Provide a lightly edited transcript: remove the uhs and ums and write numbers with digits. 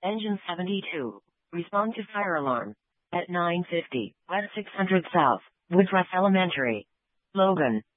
Engine 72. Respond to fire alarm. At 9:50, West 600 South, Woodruff Elementary. Logan.